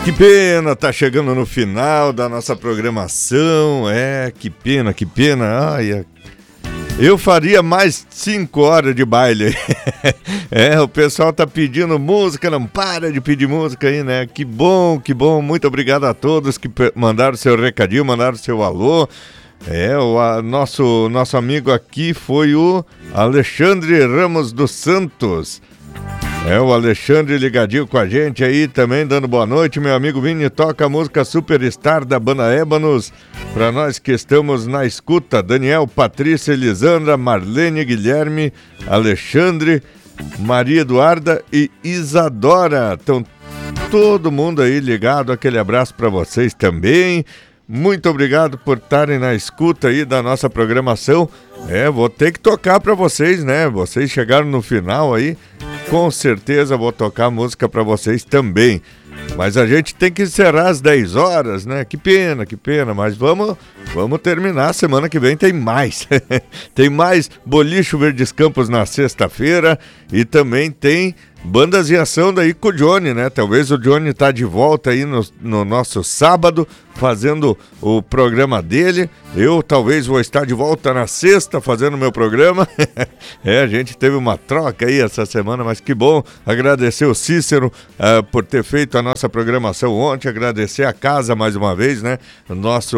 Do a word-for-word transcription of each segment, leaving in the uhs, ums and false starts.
Que pena, tá chegando no final da nossa programação. É, que pena, que pena. Ai, eu faria mais cinco horas de baile. É, o pessoal tá pedindo música, não para de pedir música aí, né? Que bom, que bom. Muito obrigado a todos que mandaram seu recadinho, mandaram seu alô. É, o a, nosso, nosso amigo aqui foi o Alexandre Ramos dos Santos. É, o Alexandre ligadinho com a gente aí também, dando boa noite. Meu amigo Vini, toca a música Superstar da banda Ébanos para nós que estamos na escuta. Daniel, Patrícia, Elisandra, Marlene, Guilherme, Alexandre, Maria Eduarda e Isadora. Então, todo mundo aí ligado, aquele abraço para vocês também. Muito obrigado por estarem na escuta aí da nossa programação. É, vou ter que tocar para vocês, né? Vocês chegaram no final aí. Com certeza vou tocar música para vocês também. Mas a gente tem que encerrar às dez horas, né? Que pena, que pena. Mas vamos, vamos terminar. Semana que vem tem mais. Tem mais Bolicho Verdes Campos na sexta-feira. E também tem Bandas em Ação daí com o Johnny, né? Talvez o Johnny tá de volta aí no, no nosso sábado, fazendo o programa dele. Eu talvez vou estar de volta na sexta fazendo o meu programa. É, a gente teve uma troca aí essa semana, mas que bom. Agradecer o Cícero uh, por ter feito a nossa programação ontem. Agradecer a casa mais uma vez, né? O nosso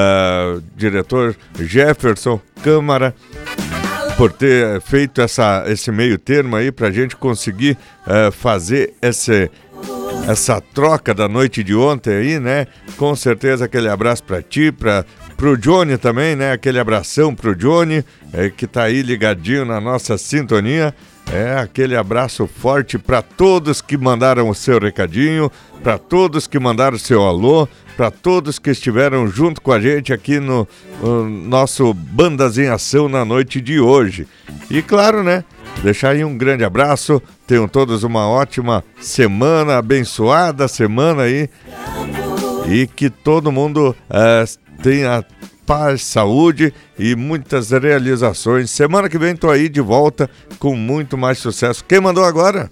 uh, diretor Jefferson Câmara, por ter feito essa, esse meio termo aí pra gente conseguir uh, fazer esse, essa troca da noite de ontem aí, né? Com certeza aquele abraço pra ti, pra, pro Johnny também, né? Aquele abração pro Johnny, é, que tá aí ligadinho na nossa sintonia. É, aquele abraço forte para todos que mandaram o seu recadinho, para todos que mandaram o seu alô, para todos que estiveram junto com a gente aqui no, no nosso Bandas em Ação na noite de hoje. E claro, né, deixar aí um grande abraço, tenham todos uma ótima semana, abençoada semana aí, e que todo mundo uh, tenha paz, saúde e muitas realizações. Semana que vem tô aí de volta com muito mais sucesso. Quem mandou agora?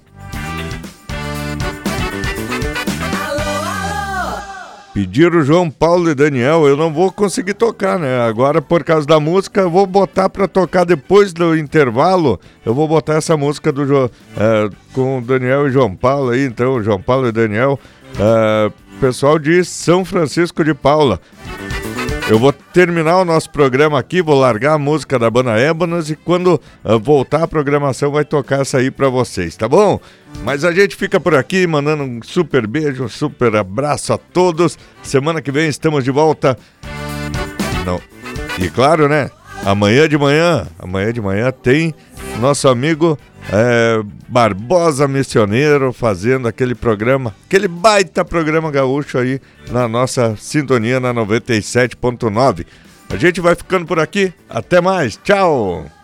Pediram João Paulo e Daniel. Eu não vou conseguir tocar, né? Agora, por causa da música, eu vou botar para tocar depois do intervalo. Eu vou botar essa música do jo... uh, com o Daniel e João Paulo aí. Então, João Paulo e Daniel, uh, pessoal de São Francisco de Paula. Eu vou terminar o nosso programa aqui, vou largar a música da banda Ébanos e quando uh, voltar a programação vai tocar essa aí pra vocês, tá bom? Mas a gente fica por aqui, mandando um super beijo, um super abraço a todos. Semana que vem estamos de volta. Não. E claro, né? Amanhã de manhã, amanhã de manhã tem nosso amigo é, Barbosa Missioneiro fazendo aquele programa, aquele baita programa gaúcho aí na nossa sintonia na noventa e sete ponto nove. A gente vai ficando por aqui, até mais, tchau!